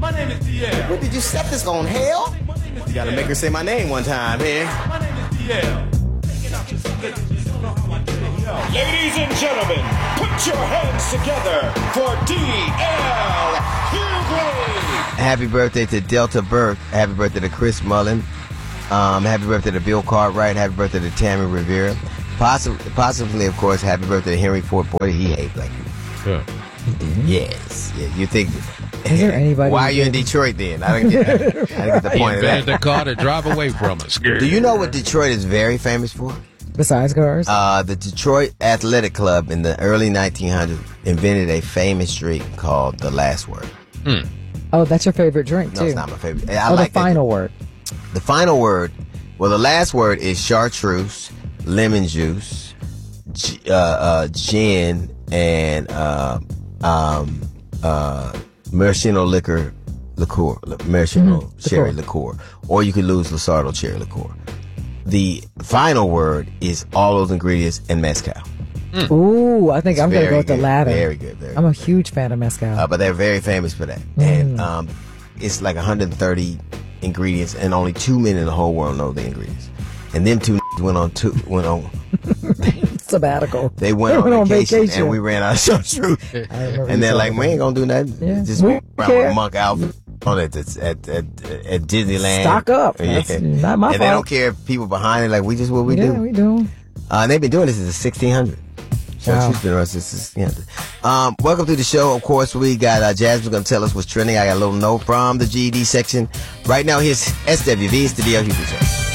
My name is DL. What, did you set this on hell? You gotta make her say my name one time here. My name is DL. Ladies and gentlemen, put your hands together for DL Hughley. Happy birthday to Delta Burke. Happy birthday to Chris Mullen. Happy birthday to Bill Cartwright. Happy birthday to Tammy Rivera. Possibly, of course, happy birthday to Henry Ford. Boy, he hates black people. Yeah. Yes. Yeah, you think... Is there anybody? Why are you in Detroit then? I don't get the He point of invented that. the car to drive away from us. Do you know what Detroit is very famous for? Besides cars? The Detroit Athletic Club in the early 1900s invented a famous drink called the Last Word. Oh, that's your favorite drink, too. No, it's not my favorite. The final word. The final word, well, the last word is chartreuse, lemon juice, gin, and maraschino liquor, maraschino cherry liqueur, or you could lose Lusardo cherry liqueur. The final word is all those ingredients and mezcal. Ooh, I think I'm going to go with the good, latter. Very good. I'm a huge fan of mezcal. But they're very famous for that. And it's like 130 ingredients, and only 2 men in the whole world know the ingredients. And them two went on sabbatical. They went on vacation, and we ran out of chartreuse. And they're like, we ain't gonna do nothing. Yeah. Just We around care. with Monk outfit on at Disneyland. Stock up. Yeah. That's not my And they fault. don't care if people behind it. Like, we just what we Yeah, do. we do. And they've been doing this since the 1600s. Chartreuse been around since the 1600s. Welcome to the show. Of course, we got Jasmine going to tell us what's trending. I got a little note from the GED section. Right now, here's SWV. It's the DL Hughley Show.